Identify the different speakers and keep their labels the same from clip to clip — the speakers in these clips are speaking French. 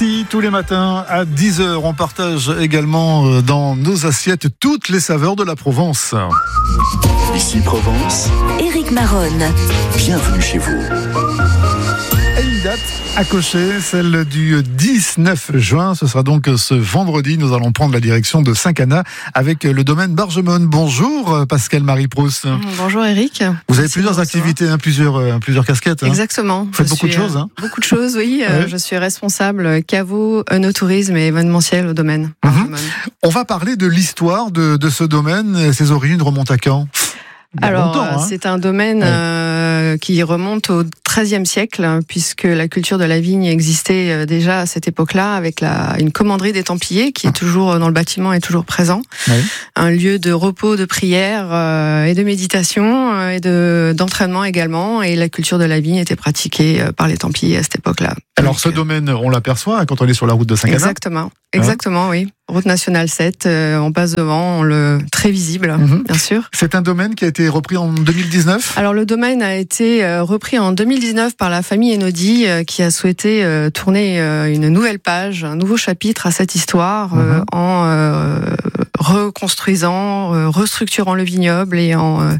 Speaker 1: Ici, tous les matins à 10h, on partage également dans nos assiettes toutes les saveurs de la Provence.
Speaker 2: Ici Provence,
Speaker 3: Éric Maronne.
Speaker 2: bienvenue chez vous.
Speaker 1: Et une date à cocher, celle du 19 juin. Ce sera donc ce vendredi. Nous allons prendre la direction de Saint-Cana avec le domaine Bargemone. Bonjour Pascal-Marie Proust.
Speaker 4: Bonjour Éric.
Speaker 1: Vous avez plusieurs activités, plusieurs casquettes.
Speaker 4: Exactement.
Speaker 1: Vous faites beaucoup de choses.
Speaker 4: Beaucoup de choses, oui.
Speaker 1: Ouais.
Speaker 4: Je suis responsable caveau, œnotourisme et événementiel au domaine.
Speaker 1: On va parler de l'histoire de ce domaine. Ses origines remontent à quand ? Il y a
Speaker 4: Alors,
Speaker 1: longtemps, hein.
Speaker 4: c'est un domaine qui remonte au XIIIe siècle, puisque la culture de la vigne existait déjà à cette époque-là, avec une commanderie des Templiers, qui est toujours dans le bâtiment et toujours présent.
Speaker 1: Oui.
Speaker 4: Un lieu de repos, de prière et de méditation et d'entraînement également. Et la culture de la vigne était pratiquée par les Templiers à cette époque-là.
Speaker 1: Alors,
Speaker 4: Donc,
Speaker 1: ce domaine, on l'aperçoit quand on est sur la route de Saint-Cana.
Speaker 4: Exactement, oui. Route nationale 7, on passe devant, très visible, bien sûr.
Speaker 1: C'est un domaine qui a été repris en 2019 ?
Speaker 4: Alors le domaine a été repris en 2019 par la famille Enodi qui a souhaité tourner une nouvelle page, un nouveau chapitre à cette histoire en reconstruisant, restructurant le vignoble et en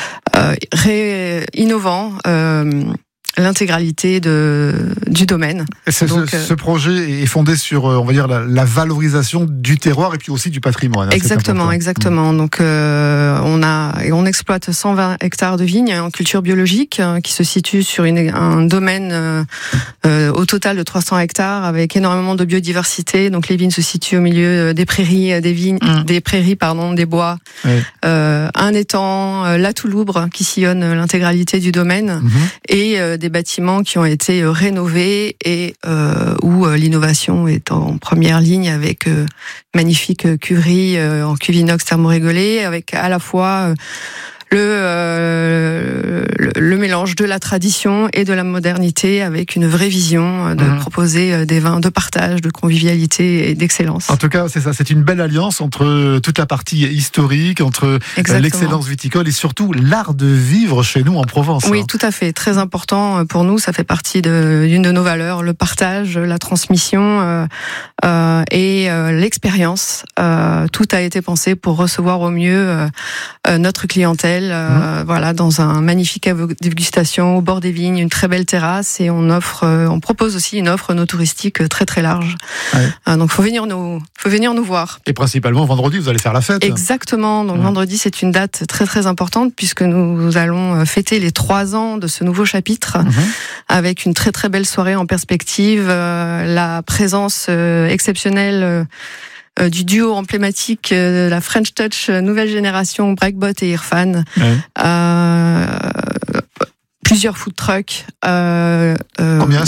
Speaker 4: innovant l'intégralité du domaine.
Speaker 1: Ce projet est fondé sur, on va dire, la valorisation du terroir et puis aussi du patrimoine.
Speaker 4: Exactement. Donc, on exploite 120 hectares de vignes en culture biologique qui se situe sur un domaine au total de 300 hectares avec énormément de biodiversité. Donc, les vignes se situent au milieu des prairies, des bois, un étang, la Touloubre qui sillonne l'intégralité du domaine et des bâtiments qui ont été rénovés et où l'innovation est en première ligne avec magnifique cuverie en cuve inox thermorégulée avec à la fois le mélange de la tradition et de la modernité avec une vraie vision de proposer des vins de partage, de convivialité et d'excellence.
Speaker 1: En tout cas, c'est ça, c'est une belle alliance entre toute la partie historique, entre l'excellence viticole et surtout l'art de vivre chez nous en Provence.
Speaker 4: Oui, tout à fait, très important pour nous, ça fait partie d'une de nos valeurs, le partage, la transmission et l'expérience. Tout a été pensé pour recevoir au mieux notre clientèle. Voilà, dans un magnifique dégustation au bord des vignes, une très belle terrasse et on propose aussi une offre touristique très très large. Donc faut venir nous voir. Et
Speaker 1: principalement vendredi, vous allez faire la fête.
Speaker 4: Exactement. Donc vendredi, c'est une date très très importante puisque nous allons fêter les 3 ans de ce nouveau chapitre avec une très très belle soirée en perspective, la présence exceptionnelle du duo emblématique de la French Touch nouvelle génération, Breakbot et Irfan. Plusieurs food trucks.
Speaker 1: Combien ?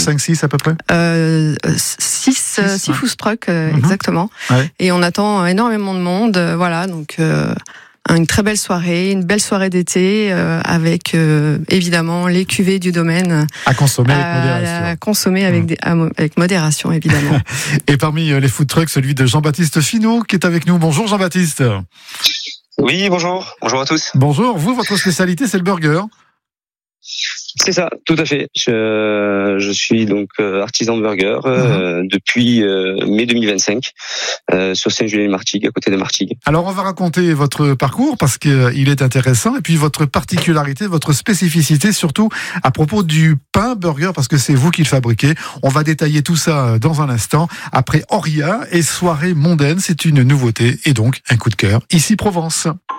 Speaker 1: 5, 6 à peu près ?
Speaker 4: 6 food trucks, exactement. Et on attend énormément de monde. Voilà, donc une très belle soirée, une belle soirée d'été avec évidemment les cuvées du domaine
Speaker 1: à consommer avec modération.
Speaker 4: À consommer avec modération, évidemment.
Speaker 1: Et parmi les food trucks, celui de Jean-Baptiste Finot qui est avec nous. Bonjour Jean-Baptiste.
Speaker 5: Oui, bonjour à tous.
Speaker 1: Bonjour, vous, votre spécialité c'est le burger ?
Speaker 5: C'est ça, tout à fait. Je suis donc artisan de burger depuis mai 2025 sur Saint-Julien-les-Martigues, à côté de Martigues.
Speaker 1: Alors on va raconter votre parcours parce qu'il est intéressant et puis votre particularité, votre spécificité surtout à propos du pain burger parce que c'est vous qui le fabriquez. On va détailler tout ça dans un instant. Après Oria et soirée mondaine, c'est une nouveauté et donc un coup de cœur ici Provence.